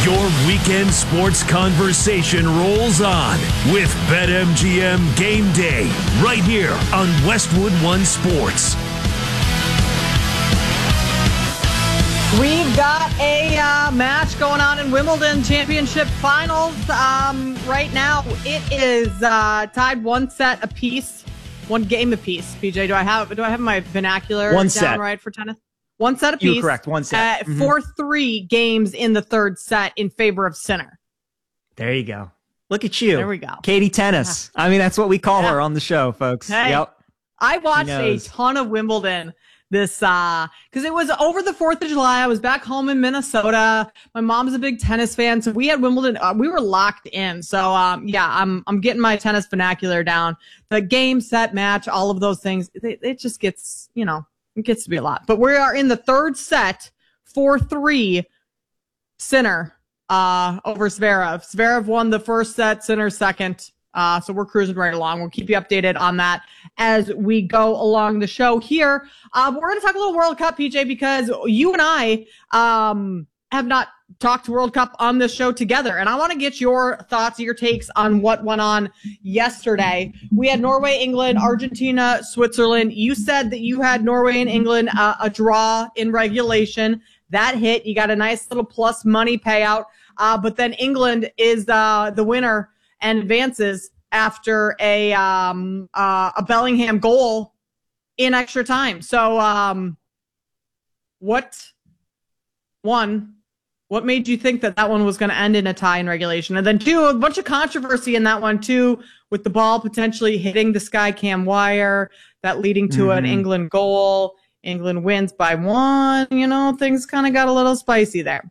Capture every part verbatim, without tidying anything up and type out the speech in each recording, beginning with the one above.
Your weekend sports conversation rolls on with BetMGM Game Day right here on Westwood One Sports. We've got a uh, match going on in Wimbledon Championship Finals. Um, right now, it is uh, tied one set apiece, one game apiece. P J, do I have do I have my vernacular one down set. right for tennis? One set apiece. You're correct. One set. Uh, mm-hmm. Four three games in the third set in favor of Sinner. There you go. Look at you. There we go. Katie Tennis. Yeah. I mean, that's what we call yeah. her on the show, folks. Hey, yep. I watched a ton of Wimbledon this, uh, because it was over the fourth of July. I was back home in Minnesota. My mom's a big tennis fan, so we had Wimbledon. Uh, we were locked in. So, um, yeah, I'm I'm getting my tennis vernacular down. The game, set, match, all of those things. It, it just gets, you know, it gets to be a lot. But we are in the third set, four three, Sinner uh, over Zverev. Zverev won the first set, Sinner second. Uh, so we're cruising right along. We'll keep you updated on that as we go along the show here. Uh, we're going to talk a little World Cup, P J, because you and I um, have not talked World Cup on this show together. And I want to get your thoughts, your takes on what went on yesterday. We had Norway, England, Argentina, Switzerland. You said that you had Norway and England uh, a draw in regulation. That hit. You got a nice little plus money payout. Uh, but then England is uh, the winner and advances after a um, uh, a Bellingham goal in extra time. So, um, what one? What made you think that that one was going to end in a tie in regulation? And then two, a bunch of controversy in that one too, with the ball potentially hitting the sky cam wire, that leading to mm-hmm. an England goal. England wins by one. You know, things kind of got a little spicy there.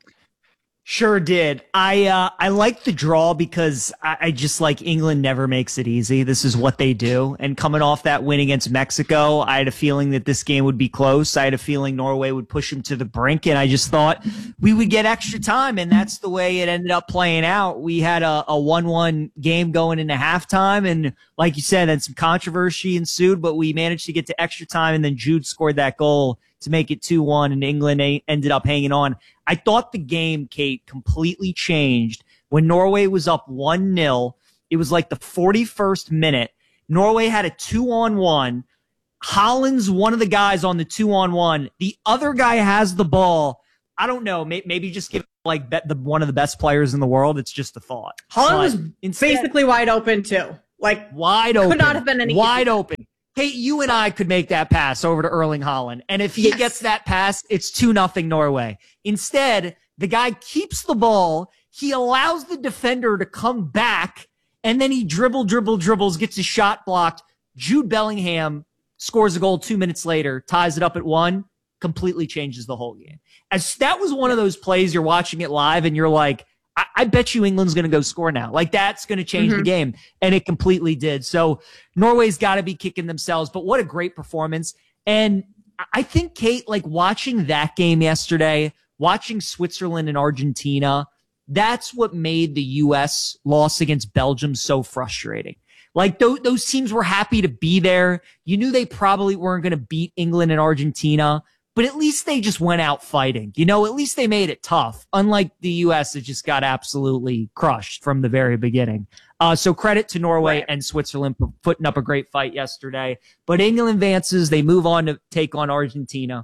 Sure did. I uh, I like the draw because I, I just like England never makes it easy. This is what they do. And coming off that win against Mexico, I had a feeling that this game would be close. I had a feeling Norway would push them to the brink, and I just thought we would get extra time, and that's the way it ended up playing out. We had a, a one one game going into halftime, and like you said, then some controversy ensued, but we managed to get to extra time, and then Jude scored that goal to make it two one, and England a- ended up hanging on. I thought the game, Kate, completely changed when Norway was up one nil. It was like the forty-first minute. Norway had a two-on-one. Holland's one of the guys on the two-on-one. The other guy has the ball. I don't know. May- maybe just give like bet the one of the best players in the world. It's just a thought. Holland but was instead, basically wide open too. Like wide open. Could not have been any wide open. Hey, you and I could make that pass over to Erling Haaland. And if he yes. gets that pass, it's two nothing Norway. Instead, the guy keeps the ball. He allows the defender to come back. And then he dribble, dribble, dribbles, gets his shot blocked. Jude Bellingham scores a goal two minutes later, ties it up at one, completely changes the whole game. As that was one of those plays you're watching it live and you're like, I, I bet you England's going to go score now. Like, that's going to change mm-hmm. the game. And it completely did. So Norway's got to be kicking themselves. But what a great performance. And I think, Kate, like watching that game yesterday, watching Switzerland and Argentina, that's what made the U S loss against Belgium so frustrating. Like, those, those teams were happy to be there. You knew they probably weren't going to beat England and Argentina, but at least they just went out fighting. You know, at least they made it tough. Unlike the U S, that just got absolutely crushed from the very beginning. Uh, so credit to Norway right. and Switzerland for putting up a great fight yesterday. But England advances. They move on to take on Argentina.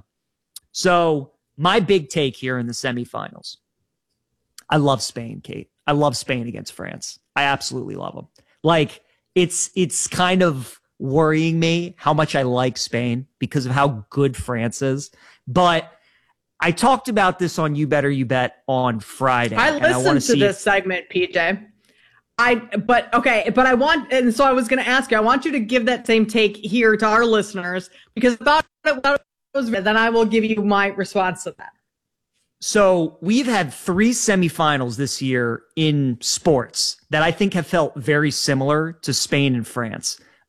So my big take here in the semifinals. I love Spain, Kate. I love Spain against France. I absolutely love them. Like, it's it's kind of worrying me how much I like Spain because of how good France is. But I talked about this on You Better You Bet on Friday. I listened I to see this if- segment, P J. I, but okay, but I want, and so I was going to ask you, I want you to give that same take here to our listeners because about it was, then I will give you my response to that. So we've had three semifinals this year in sports that I think have felt very similar to Spain and France.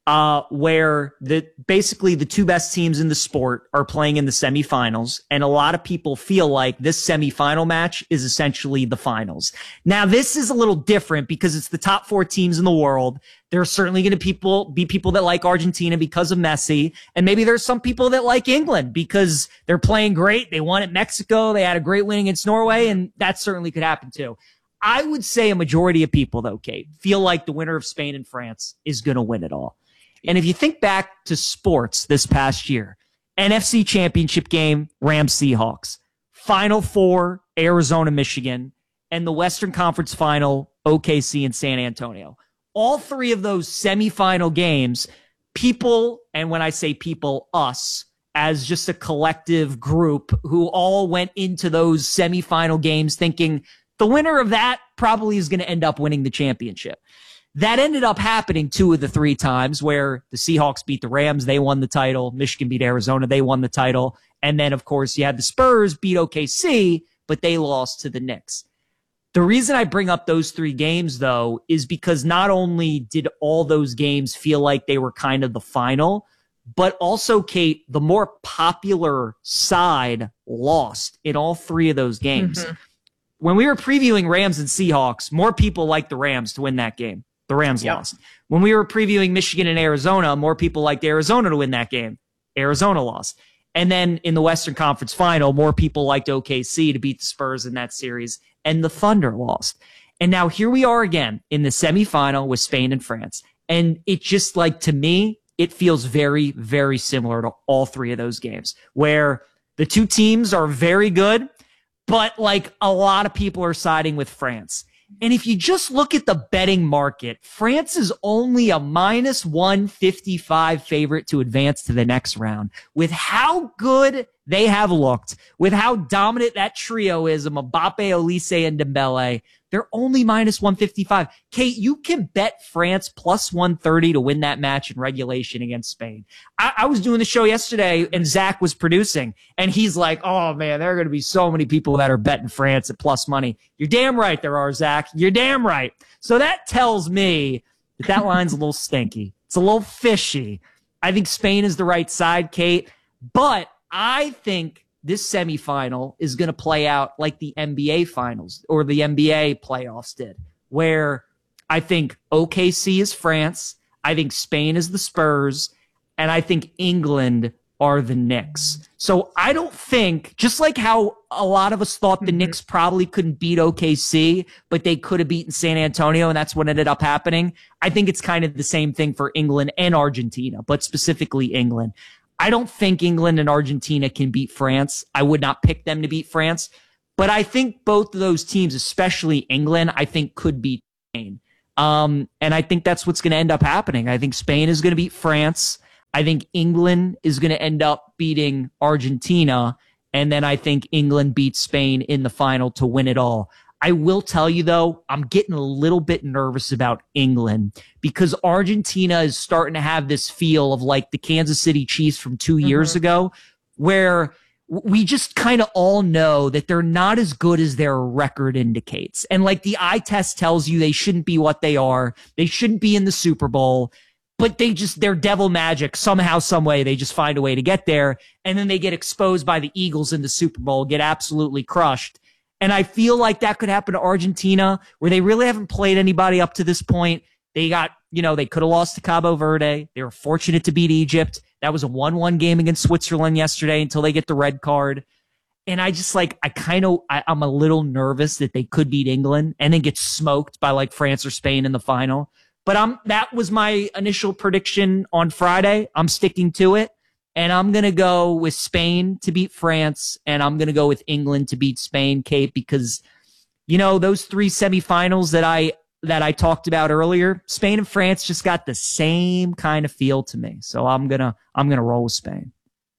uh, where the basically the two best teams in the sport are playing in the semifinals, and a lot of people feel like this semifinal match is essentially the finals. Now, this is a little different because it's the top four teams in the world. There are certainly going to people be people that like Argentina because of Messi, and maybe there's some people that like England because they're playing great. They won at Mexico. They had a great win against Norway, and that certainly could happen too. I would say a majority of people, though, Kate, feel like the winner of Spain and France is going to win it all. And if you think back to sports this past year, N F C Championship game, Rams Seahawks, Final Four, Arizona Michigan, and the Western Conference Final, O K C and San Antonio. All three of those semifinal games, people, and when I say people, us, as just a collective group who all went into those semifinal games thinking the winner of that probably is going to end up winning the championship. That ended up happening two of the three times where the Seahawks beat the Rams. They won the title. Michigan beat Arizona. They won the title. And then, of course, you had the Spurs beat O K C, but they lost to the Knicks. The reason I bring up those three games, though, is because not only did all those games feel like they were kind of the final, but also, Kate, the more popular side lost in all three of those games. Mm-hmm. When we were previewing Rams and Seahawks, more people liked the Rams to win that game. The Rams yep. lost. When we were previewing Michigan and Arizona, more people liked Arizona to win that game. Arizona lost. And then in the Western Conference Final, more people liked O K C to beat the Spurs in that series, and the Thunder lost. And now here we are again in the semifinal with Spain and France. And it just, like, to me, it feels very, very similar to all three of those games, where the two teams are very good, but, like, a lot of people are siding with France. And if you just look at the betting market, France is only a minus one fifty-five favorite to advance to the next round. With how good they have looked, with how dominant that trio is of Mbappe, Olise, and Dembele, they're only minus one fifty-five. Kate, you can bet France plus one thirty to win that match in regulation against Spain. I, I was doing the show yesterday, and Zach was producing, and he's like, oh, man, there are going to be so many people that are betting France at plus money. You're damn right there are, Zach. You're damn right. So that tells me that that line's a little stinky. It's a little fishy. I think Spain is the right side, Kate, but I think this semifinal is going to play out like the N B A finals or the N B A playoffs did, where I think O K C is France, I think Spain is the Spurs, and I think England are the Knicks. So I don't think, just like how a lot of us thought the Knicks probably couldn't beat O K C, but they could have beaten San Antonio, and that's what ended up happening. I think it's kind of the same thing for England and Argentina, but specifically England. I don't think England and Argentina can beat France. I would not pick them to beat France. But I think both of those teams, especially England, I think could beat Spain. Um, and I think that's what's going to end up happening. I think Spain is going to beat France. I think England is going to end up beating Argentina. And then I think England beats Spain in the final to win it all. I will tell you, though, I'm getting a little bit nervous about England because Argentina is starting to have this feel of like the Kansas City Chiefs from two mm-hmm. years ago, where we just kind of all know that they're not as good as their record indicates. And like the eye test tells you they shouldn't be what they are. They shouldn't be in the Super Bowl, but they just, they're devil magic. Somehow, some way, they just find a way to get there. And then they get exposed by the Eagles in the Super Bowl, get absolutely crushed. And I feel like that could happen to Argentina, where they really haven't played anybody up to this point. They got, you know, they could have lost to Cabo Verde. They were fortunate to beat Egypt. That was a one one game against Switzerland yesterday until they get the red card. And I just like, I kind of, I'm a little nervous that they could beat England and then get smoked by like France or Spain in the final. But I'm, that was my initial prediction on Friday. I'm sticking to it. And I'm going to go with Spain to beat France, and I'm going to go with England to beat Spain, Kate, because, you know, those three semifinals that I that I talked about earlier, Spain and France just got the same kind of feel to me. So I'm going to I'm going to roll with Spain.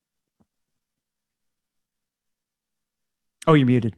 Oh, you're muted.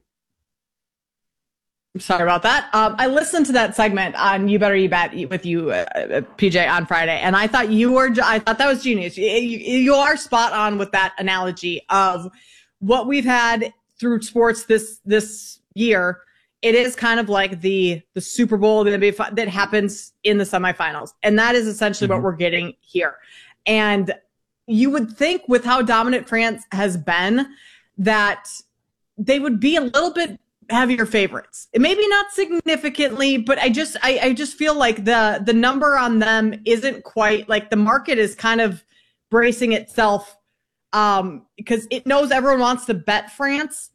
Sorry about that. Um, I listened to that segment on You Better You Bet with you, uh, P J, on Friday, and I thought you were, I thought that was genius. You, you, you are spot on with that analogy of what we've had through sports this, this year it is kind of like the the Super Bowl that, be, that happens in the semifinals. And that is essentially mm-hmm. what we're getting here. And you would think with how dominant France has been that they would be a little bit heavier favorites. Maybe not significantly, but I just I, I just feel like the the number on them isn't quite like the market is kind of bracing itself um, because it knows everyone wants to bet France.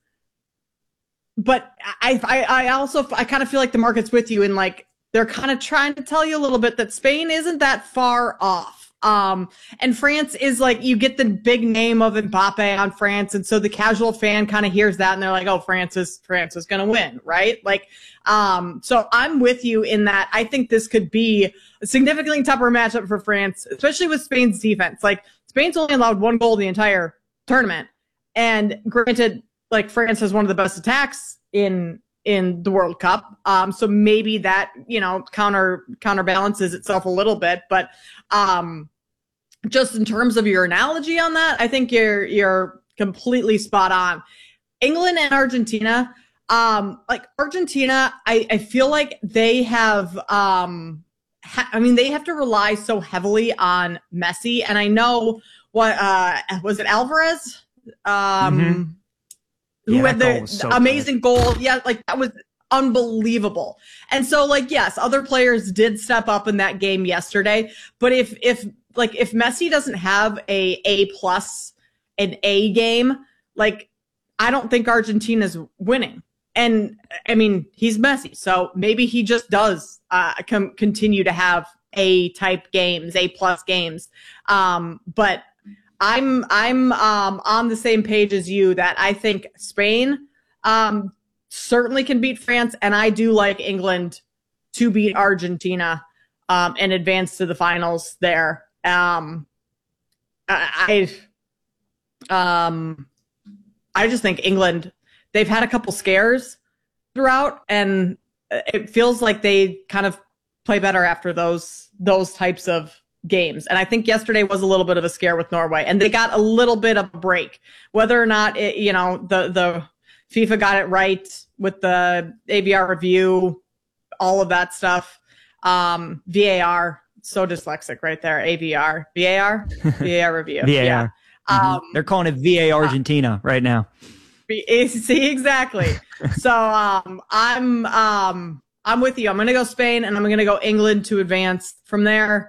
But I I, I also I kind of feel like the market's with you and like they're kind of trying to tell you a little bit that Spain isn't that far off. Um, and France is like, you get the big name of Mbappe on France. And so the casual fan kind of hears that and they're like, oh, France is, France is going to win. Right. Like, um, so I'm with you in that. I think this could be a significantly tougher matchup for France, especially with Spain's defense. Like Spain's only allowed one goal the entire tournament. And granted, like France has one of the best attacks in, in the World Cup. Um, so maybe that, you know, counter counterbalances itself a little bit, but, um, just in terms of your analogy on that, I think you're, you're completely spot on. England and Argentina, um, like Argentina, I, I feel like they have, um, ha- I mean, they have to rely so heavily on Messi. And I know what, uh, was it Alvarez? Um, mm-hmm. Who yeah, had the so amazing good. goal. Yeah, like that was unbelievable. And so like, yes, other players did step up in that game yesterday. But if, if like, if Messi doesn't have a A plus, an A game, like, I don't think Argentina's winning. And I mean, he's Messi. So maybe he just does uh, com- continue to have A type games, A plus games. Um, but I'm I'm um, on the same page as you that I think Spain um, certainly can beat France, and I do like England to beat Argentina um, and advance to the finals there. Um, I um, I just think England, they've had a couple scares throughout, and it feels like they kind of play better after those those types of games. And I think yesterday was a little bit of a scare with Norway, and they got a little bit of a break. Whether or not it, you know, the the FIFA got it right with the A V R review, all of that stuff. Um, V A R, so dyslexic right there. A V R, V A R, V A R review. V A R. Yeah. Mm-hmm. Um, They're calling it V A Argentina uh, right now. See, exactly. So um, I'm um, I'm with you. I'm going to go Spain, and I'm going to go England to advance. From there.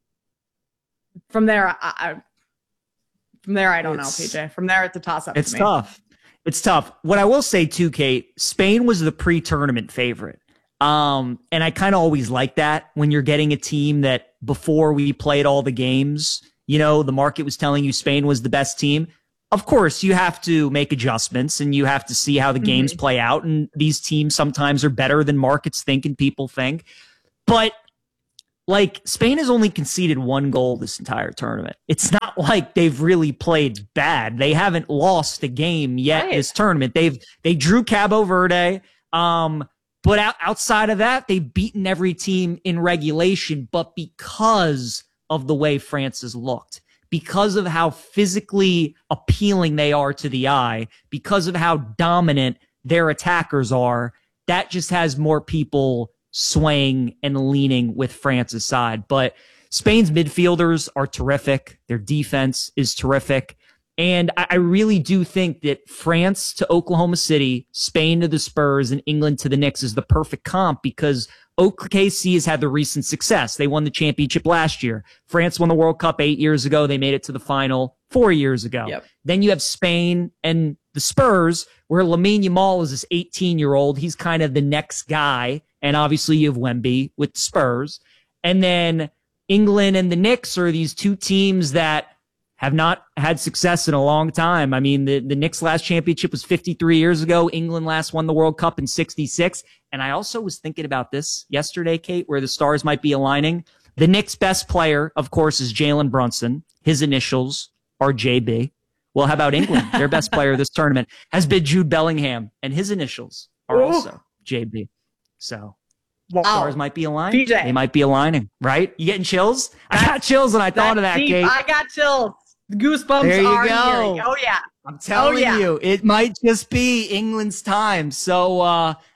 From there, I, I from there, I don't it's, know, P J. From there, it's a toss-up. It's tough. It's tough. What I will say too, Kate, Spain was the pre-tournament favorite, um, and I kind of always like that when you're getting a team that before we played all the games, you know, the market was telling you Spain was the best team. Of course, you have to make adjustments and you have to see how the mm-hmm. games play out, and these teams sometimes are better than markets think and people think, but. Like, Spain has only conceded one goal this entire tournament. It's not like they've really played bad. They haven't lost a game yet right. this tournament. They've they drew Cabo Verde, um, but out, outside of that, they've beaten every team in regulation. But because of the way France has looked, because of how physically appealing they are to the eye, because of how dominant their attackers are, that just has more people swaying and leaning with France's side. But Spain's midfielders are terrific. Their defense is terrific. And I really do think that France to Oklahoma City, Spain to the Spurs, and England to the Knicks is the perfect comp because O K C has had the recent success. They won the championship last year. France won the World Cup eight years ago. They made it to the final four years ago. Yep. Then you have Spain and the Spurs, where Lamine Yamal is this eighteen-year-old. He's kind of the next guy. And obviously you have Wemby with the Spurs. And then England and the Knicks are these two teams that have not had success in a long time. I mean, the, the Knicks' last championship was fifty-three years ago. England last won the World Cup in sixty-six. And I also was thinking about this yesterday, Kate, where the stars might be aligning. The Knicks' best player, of course, is Jalen Brunson. His initials are J B. Well, how about England? Their best player this tournament has been Jude Bellingham, and his initials are Ooh. also J B. So wow. stars might be aligning. P J. They might be aligning, right? You getting chills? I got chills when I thought of that, deep. Kate. I got chills. Goosebumps there you are go. Here. Oh, yeah. I'm telling oh, yeah. you, it might just be England's time. So uh,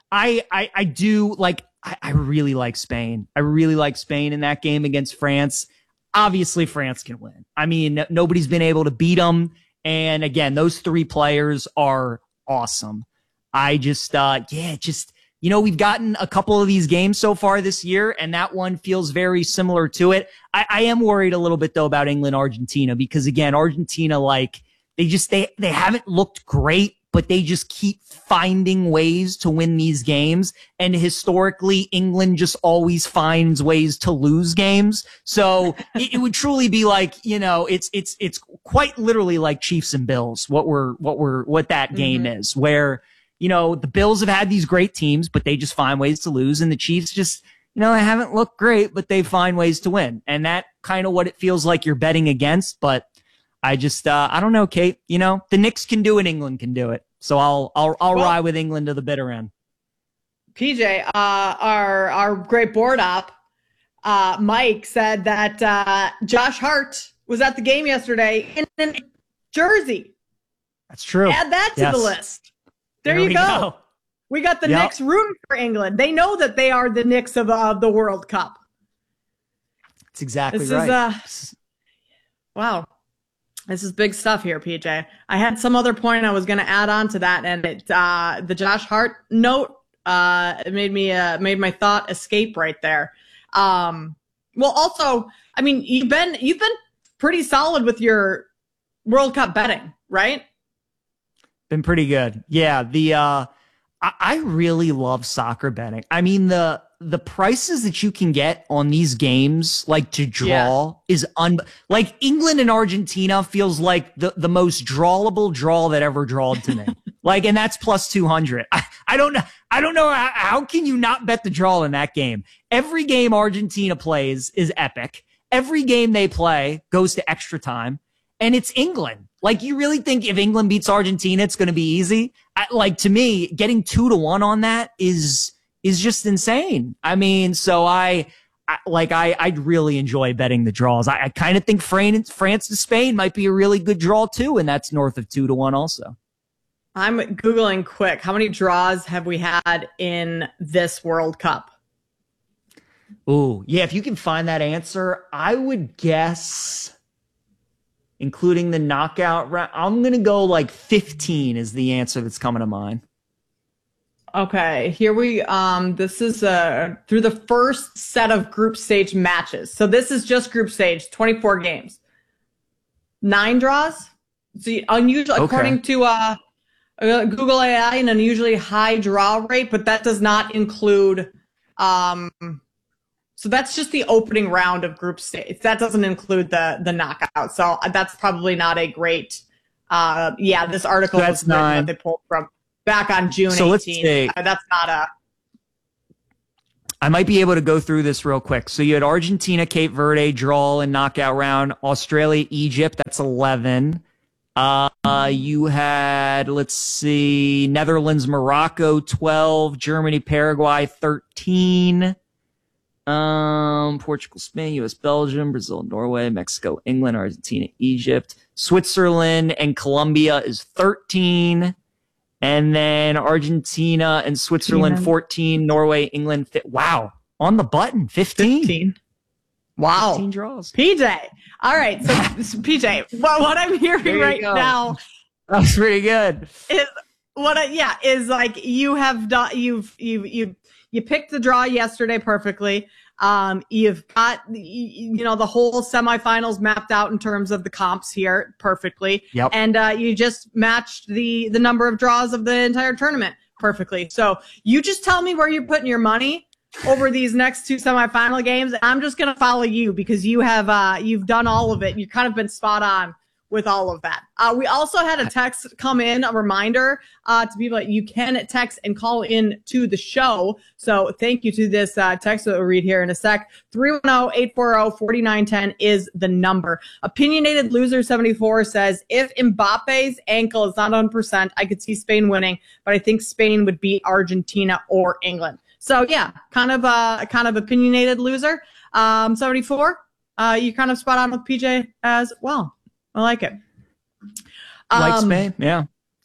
I, I, I do like, I, I really like Spain. I really like Spain in that game against France. Obviously, France can win. I mean, nobody's been able to beat them. And again, those three players are awesome. I just, uh, yeah, just, you know, we've gotten a couple of these games so far this year, and that one feels very similar to it. I, I am worried a little bit, though, about England, Argentina, because again, Argentina, like, they just, they, they haven't looked great, but they just keep finding ways to win these games. And historically, England just always finds ways to lose games. So it, it would truly be like, you know, it's, it's, it's quite literally like Chiefs and Bills, what we're, what we're, what that game mm-hmm. is, where, you know, the Bills have had these great teams, but they just find ways to lose. And the Chiefs just, you know, they haven't looked great, but they find ways to win. And that kind of what it feels like you're betting against. But I just, uh, I don't know, Kate, you know, the Knicks can do it. England can do it. So I'll, I'll, I'll well, ride with England to the bitter end. P J, uh, our, our great board op, uh, Mike said that, uh, Josh Hart was at the game yesterday in, in Jersey. That's true. Add that to yes. the list. There, there you we go. go. We got the yep. Knicks rooting for England. They know that they are the Knicks of, of the World Cup. That's exactly this right. Is, uh, wow. This is big stuff here, P J. I had some other point I was going to add on to that, and it, uh, the Josh Hart note, uh, it made me, uh, made my thought escape right there. Um, well, also, I mean, you've been, you've been pretty solid with your World Cup betting, right? Been pretty good. Yeah. The, uh, I, I really love soccer betting. I mean, the, the prices that you can get on these games, like to draw yeah. is un, like England and Argentina feels like the, the most drawable draw that ever drawed to me. Like, and that's plus two hundred. I, I don't know. I don't know. How, how can you not bet the draw in that game? Every game Argentina plays is epic. Every game they play goes to extra time, and it's England. Like, you really think if England beats Argentina, it's going to be easy? I, like, to me, getting two to one on that is, is just insane. I mean, so I, I like, I, I'd really enjoy betting the draws. I, I kind of think France, France to Spain might be a really good draw too. And that's north of two to one also. I'm Googling quick. How many draws have we had in this World Cup? Ooh, yeah. If you can find that answer, I would guess, including the knockout round, I'm going to go like fifteen is the answer that's coming to mind. Okay, here we, um, this is, uh, through the first set of group stage matches. So this is just group stage, twenty-four games. Nine draws. So unusual, okay. According to, uh, uh, Google A I, an unusually high draw rate, but that does not include, um, so that's just the opening round of group stage. That doesn't include the, the knockout. So that's probably not a great, uh, yeah, this article that's was nine. That they pulled from back on June so eighteenth. Let's uh, that's not a, I might be able to go through this real quick. So you had Argentina, Cape Verde, draw and knockout round, Australia, Egypt. That's eleven. Uh, uh, you had, let's see, Netherlands, Morocco, twelve, Germany, Paraguay, thirteen. Um, Portugal, Spain, U S, Belgium, Brazil, Norway, Mexico, England, Argentina, Egypt, Switzerland, and Colombia is thirteen. And then Argentina and Switzerland, fourteen, Norway, England, fi- wow. On the button, fifteen. fifteen. Wow. fifteen draws. P J. All right. So, P J, what, what I'm hearing right go. now. That's pretty good. Is what I, yeah, is like you have done, you've, you've, you've, you picked the draw yesterday perfectly. Um, you've got, you know, the whole semifinals mapped out in terms of the comps here perfectly. Yep. And, uh, you just matched the, the number of draws of the entire tournament perfectly. So you just tell me where you're putting your money over these next two semifinal games. I'm just going to follow you because you have, uh, you've done all of it. You've kind of been spot on with all of that. Uh, we also had a text come in, a reminder uh, to people that you can text and call in to the show. So thank you to this uh, text that we'll read here in a sec. three one zero, eight four zero, four nine one zero is the number. Opinionated Loser seventy-four says, if Mbappe's ankle is not one hundred percent, I could see Spain winning, but I think Spain would beat Argentina or England. So yeah, kind of a kind of opinionated loser. Um, seventy-four, uh, you kind of spot on with P J as well. I like it. Like um, Spain, yeah.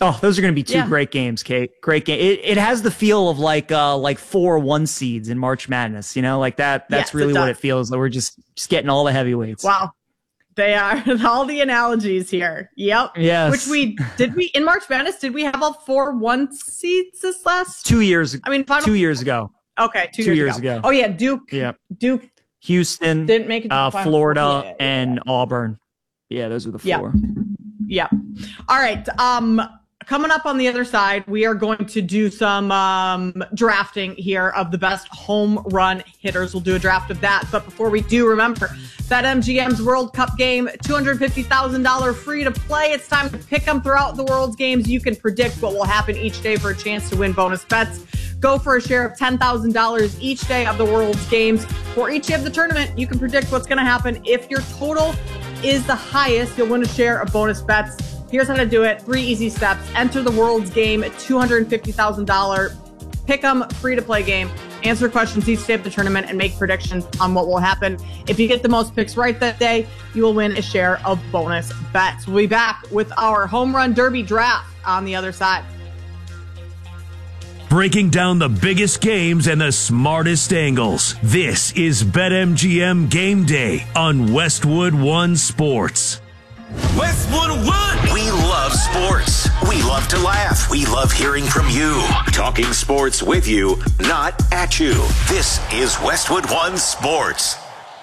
Oh, those are going to be two Yeah. great games, Kate. Great game. It, it has the feel of like uh like four one seeds in March Madness. You know, like that. That's Yes, really it what does. it feels. That we're just just getting all the heavyweights. Wow. They are all the analogies here. Yep. Yes. Which we did we in March Madness, did we have all four one seeds this last? Two years. I mean, final, two years ago. Okay, two, Two years, years ago. ago. Oh yeah, Duke. Yeah. Duke Houston, didn't make it to uh, the final Florida, four. Yeah, yeah, and yeah. Auburn. Yeah, those are the Yeah. four. Yeah. All right. Um, coming up on the other side, we are going to do some um, drafting here of the best home run hitters. We'll do a draft of that. But before we do, remember, BetMGM's World Cup game, two hundred fifty thousand dollars free to play. It's time to pick them throughout the world's games. You can predict what will happen each day for a chance to win bonus bets. Go for a share of ten thousand dollars each day of the world's games. For each day of the tournament, you can predict what's going to happen. If your total is the highest, you'll win a share of bonus bets. Here's how to do it. Three easy steps. Enter the world's game, two hundred fifty thousand dollars pick 'em free to play game. Answer questions each day of the tournament and make predictions on what will happen. If you get the most picks right that day, you will win a share of bonus bets. We'll be back with our home run derby draft on the other side. Breaking down the biggest games and the smartest angles. This is BetMGM Game Day on Westwood One Sports. Westwood One. We love sports. We love to laugh. We love hearing from you. Talking sports with you, not at you. This is Westwood One Sports.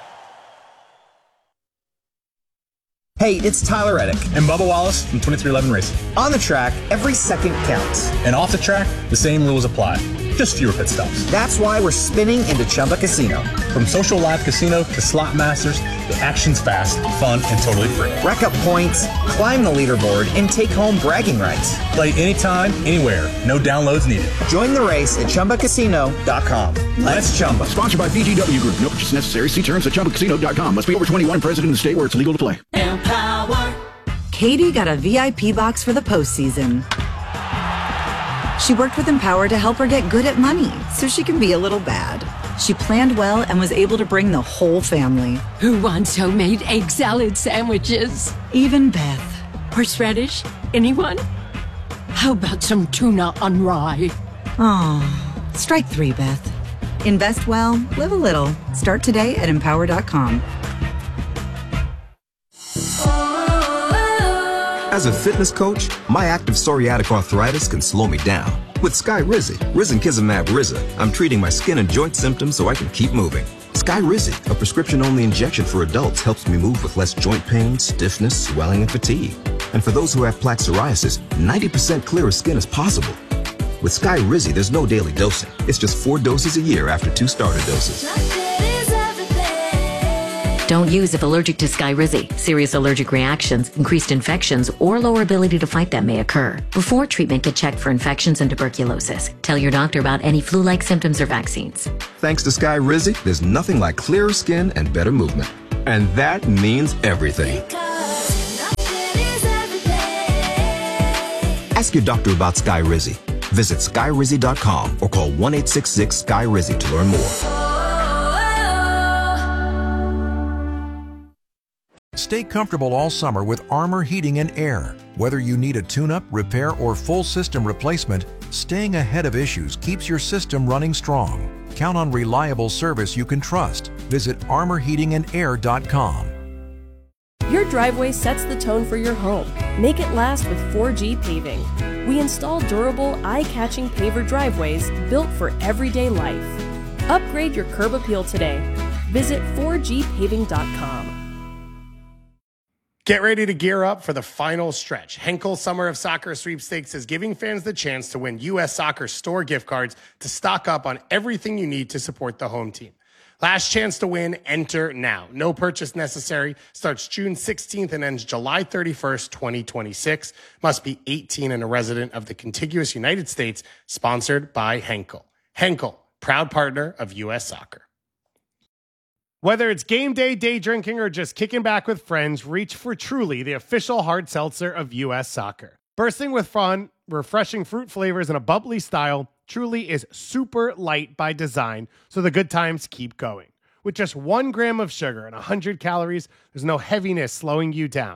Hey, it's Tyler Reddick. And Bubba Wallace from twenty-three eleven Racing. On the track, every second counts. And off the track, the same rules apply. Just fewer pit stops. That's why we're spinning into Chumba Casino. From social live casino to slot masters, the action's fast, fun, and totally free. Rack up points, climb the leaderboard, and take home bragging rights. Play anytime, anywhere. No downloads needed. Join the race at Chumba Casino dot com. Let's Chumba. Sponsored by B G W Group. No purchase necessary. See terms at Chumba Casino dot com. Must be over twenty-one. Present in the state where it's legal to play. Empower. Katie got a V I P box for the postseason. She worked with Empower to help her get good at money so she can be a little bad. She planned well and was able to bring the whole family. Who wants homemade egg salad sandwiches? Even Beth. Horseradish? Anyone? How about some tuna on rye? Oh, strike three, Beth. Invest well, live a little. Start today at empower dot com. As a fitness coach, my active psoriatic arthritis can slow me down. With Skyrizi, Risankizumab Riza, I'm treating my skin and joint symptoms so I can keep moving. Skyrizi, a prescription-only injection for adults, helps me move with less joint pain, stiffness, swelling, and fatigue. And for those who have plaque psoriasis, ninety percent clearer skin is possible. With Skyrizi, there's no daily dosing. It's just four doses a year after two starter doses. Don't use if allergic to Skyrizi. Serious allergic reactions, increased infections, or lower ability to fight them may occur. Before treatment, get checked for infections and tuberculosis. Tell your doctor about any flu-like symptoms or vaccines. Thanks to Skyrizi, there's nothing like clearer skin and better movement. And that means everything. Ask your doctor about Skyrizi. Visit Skyrizi dot com or call one eight six six Sky Rizi to learn more. Stay comfortable all summer with Armor Heating and Air. Whether you need a tune-up, repair, or full system replacement, staying ahead of issues keeps your system running strong. Count on reliable service you can trust. Visit armor heating and air dot com. Your driveway sets the tone for your home. Make it last with four G Paving. We install durable, eye-catching paver driveways built for everyday life. Upgrade your curb appeal today. Visit four G paving dot com. Get ready to gear up for the final stretch. Henkel Summer of Soccer Sweepstakes is giving fans the chance to win U S Soccer store gift cards to stock up on everything you need to support the home team. Last chance to win, enter now. No purchase necessary. Starts June sixteenth and ends July thirty-first, twenty twenty-six. Must be eighteen and a resident of the contiguous United States. Sponsored by Henkel. Henkel, proud partner of U S Soccer. Whether it's game day, day drinking, or just kicking back with friends, reach for Truly, the official hard seltzer of U S Soccer. Bursting with fun, refreshing fruit flavors, and a bubbly style, Truly is super light by design, so the good times keep going. With just one gram of sugar and one hundred calories, there's no heaviness slowing you down.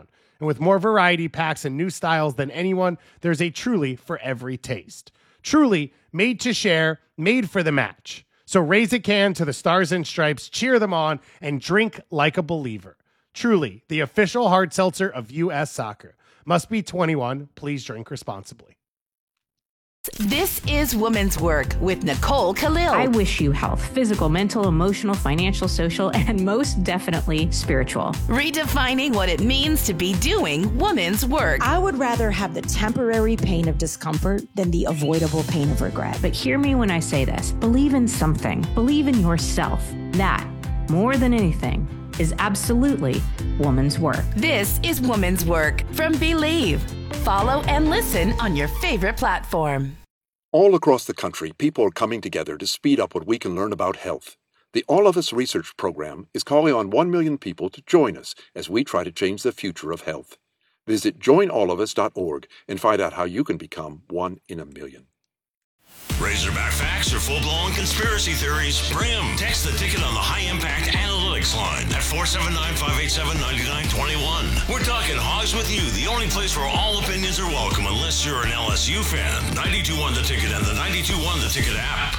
And with more variety packs and new styles than anyone, there's a Truly for every taste. Truly, made to share, made for the match. So raise a can to the Stars and Stripes, cheer them on, and drink like a believer. Truly, the official hard seltzer of U S Soccer. Must be twenty-one. Please drink responsibly. This is Women's Work with Nicole Khalil. I wish you health, physical, mental, emotional, financial, social, and most definitely spiritual. Redefining what it means to be doing women's work. I would rather have the temporary pain of discomfort than the avoidable pain of regret. But hear me when I say this. Believe in something. Believe in yourself. That, more than anything, is absolutely woman's work. This is Woman's Work from Believe. Follow and listen on your favorite platform. All across the country, people are coming together to speed up what we can learn about health. The All of Us Research Program is calling on one million people to join us as we try to change the future of health. Visit join all of us dot org and find out how you can become one in a million. Razorback facts or full-blown conspiracy theories? Bring them. Text the ticket on the High Impact Analytics line at four seven nine, five eight seven, nine nine two one. We're talking Hogs with You, the only place where all opinions are welcome unless you're an L S U fan. ninety-two point one The Ticket and the ninety-two point one The Ticket app.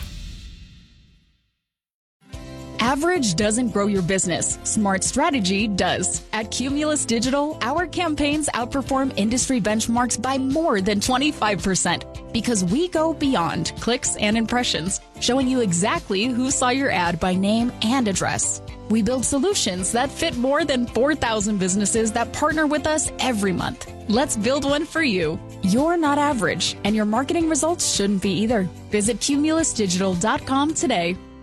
Average doesn't grow your business. Smart strategy does. At Cumulus Digital, our campaigns outperform industry benchmarks by more than twenty-five percent because we go beyond clicks and impressions, showing you exactly who saw your ad by name and address. We build solutions that fit more than four thousand businesses that partner with us every month. Let's build one for you. You're not average, and your marketing results shouldn't be either. Visit cumulus digital dot com today.